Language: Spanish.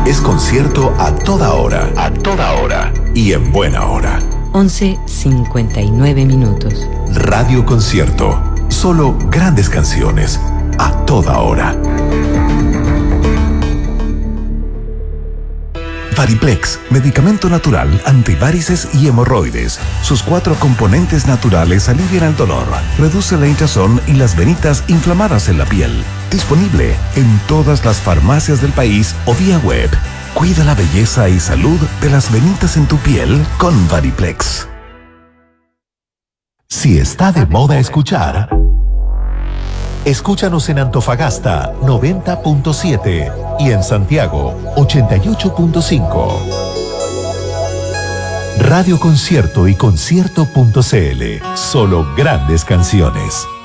es concierto a toda hora. A toda hora. Y en buena hora. 11:59 minutos. Radio Concierto. Solo grandes canciones. A toda hora. Variplex, medicamento natural antivarices y hemorroides. Sus 4 componentes naturales alivian el dolor, reduce la hinchazón y las venitas inflamadas en la piel. Disponible en todas las farmacias del país o vía web. Cuida la belleza y salud de las venitas en tu piel con Variplex. Si está de moda escuchar, escúchanos en Antofagasta 90.7 y en Santiago 88.5. Radio Concierto y concierto.cl. Solo grandes canciones.